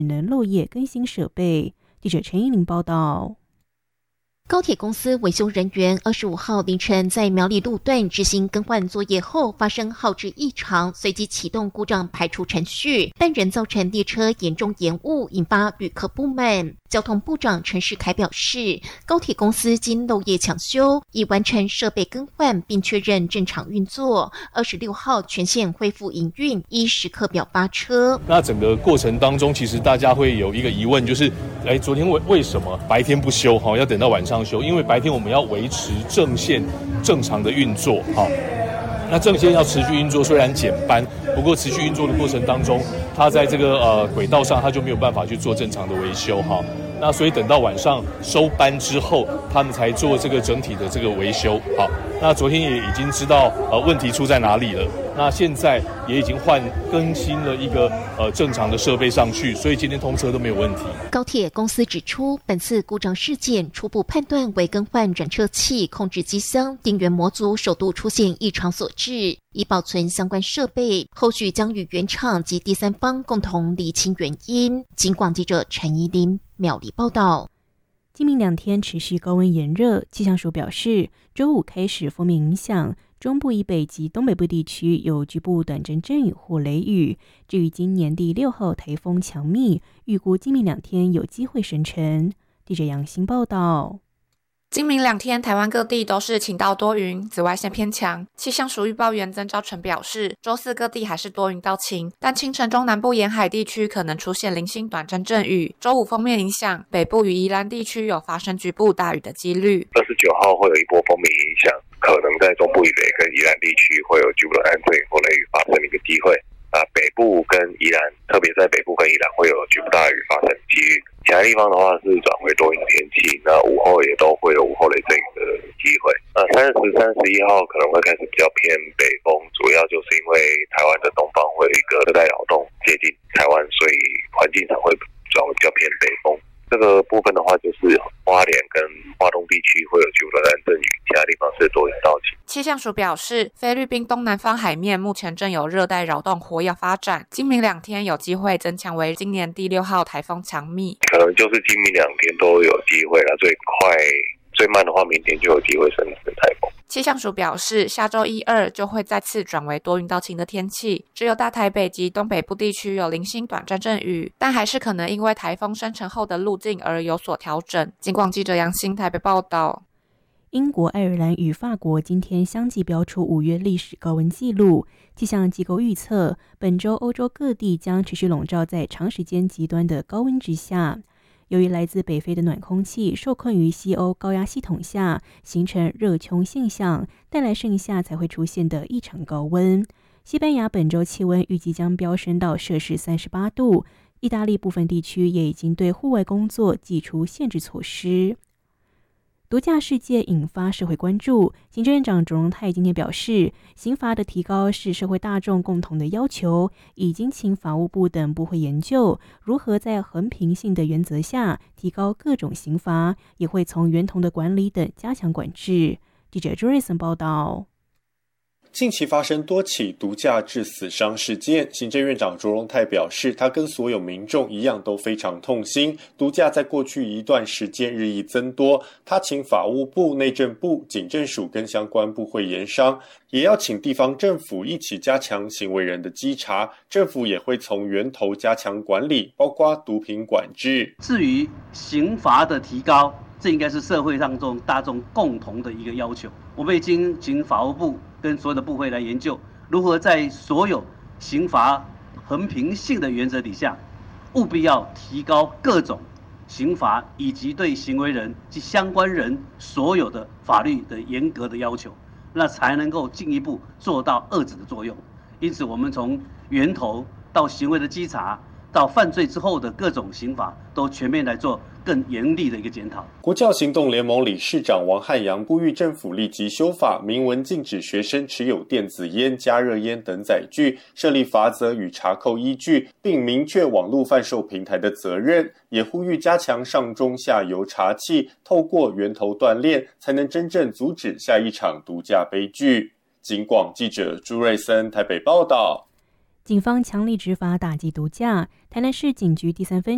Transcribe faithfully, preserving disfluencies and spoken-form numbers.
能漏夜更新设备。记者陈依玲报道。 高铁公司维修人员二十五号凌晨在苗栗路段执行更换作业后发生耗质异常，随即启动故障排除程序，但仍造成列车严重延误，引发旅客不满。交通部长陈世凯表示，高铁公司经漏夜抢修，已完成设备更换并确认正常运作。二十六号全线恢复营运，依时刻表发车。 那整个过程当中，其实大家会有一个疑问，就是哎，昨天为为什么白天不修，要等到晚上修？因为白天我们要维持正线正常的运作，好，那正线要持续运作，虽然减班，不过持续运作的过程当中，它在这个呃轨道上，它就没有办法去做正常的维修，哈。那所以等到晚上收班之后，他们才做这个整体的这个维修，好。那昨天也已经知道呃问题出在哪里了，那现在也已经换更新了一个呃正常的设备上去，所以今天通车都没有问题。 高铁公司指出，本次故障事件初步判断为更换转车器、控制机箱、电源模组首度出现异常所致，已保存相关设备，后续将与原厂及第三方共同厘清原因。警广记者陈怡琳苗栗报道。 今明两天持续高温炎热，气象署表示，周五开始锋面影响，中部以北及东北部地区有局部短阵阵雨或雷雨。至于今年第六号台风强密，预估今明两天有机会生成。记者杨欣报道。 今明两天，台湾各地都是晴到多云，紫外线偏强。气象署预报员曾昭成表示，周四各地还是多云到晴，但清晨中南部沿海地区可能出现零星短暂阵雨。周五锋面影响，北部与宜兰地区有发生局部大雨的几率。 二十九号会有一波锋面影响，可能在中部以北跟宜兰地区会有局部的短阵雨或雷雨发生的一个机会。啊，北部跟宜兰，特别在北部跟宜兰会有局部大雨发生的几率。其他地方的话是转为多云天气，那午后也都会有午后雷阵雨的机会。呃，三十、三十一号可能会开始比较偏北风，主要就是因为台湾的东方会有一个热带扰动接近台湾，所以环境上会转为比较偏北风。这个部分的话，就是花莲跟花东地区会有局部的短阵雨，其他地方是多云到晴。 气象署表示，菲律宾东南方海面目前正有热带扰动活跃发展，今明两天有机会增强为今年第六号台风强密， 可能就是今明两天都有机会了，最快最慢的话，明天就有机会生成台风。 气象署表示，下周一二就会再次转为多云到晴的天气，只有大台北及东北部地区有零星短暂阵雨，但还是可能因为台风生成后的路径而有所调整。警广记者杨欣台北报道。 英国、爱尔兰与法国今天相继标出五月历史高温纪录。气象机构预测，本周欧洲各地将持续笼罩在长时间极端的高温之下。由于来自北非的暖空气受困于西欧高压系统下，形成热穹现象，带来盛夏才会出现的异常高温。西班牙本周气温预计将飙升到摄氏三十八度，意大利部分地区也已经对户外工作祭出限制措施。毒驾事件引发社会关注，行政院长卓荣泰今天表示，刑罚的提高是社会大众共同的要求，已经请法务部等部会研究如何在衡平性的原则下提高各种刑罚，也会从源头的管理等加强管制。记者朱瑞森报道。 近期发生多起毒驾致死伤事件，行政院长卓荣泰表示，他跟所有民众一样都非常痛心。毒驾在过去一段时间日益增多，他请法务部、内政部、警政署跟相关部会研商，也要请地方政府一起加强行为人的稽查，政府也会从源头加强管理，包括毒品管制。 至于刑罚的提高，这应该是社会上中大众共同的一个要求。我们已经请法务部跟所有的部会来研究，如何在所有刑罚衡平性的原则底下，务必要提高各种刑罚以及对行为人及相关人所有的法律的严格的要求，那才能够进一步做到遏制的作用。因此，我们从源头到行为的稽查，到犯罪之后的各种刑罚，都全面来做更严厉的一个检讨。 国教行动联盟理事长王汉阳呼吁政府立即修法，明文禁止学生持有电子烟、加热烟等载具，设立罚则与查扣依据，并明确网络贩售平台的责任。也呼吁加强上中下游查缉，透过源头断链，才能真正阻止下一场毒驾悲剧。警广记者朱瑞森台北报道。 警方强力执法打击毒驾，台南市警局第三分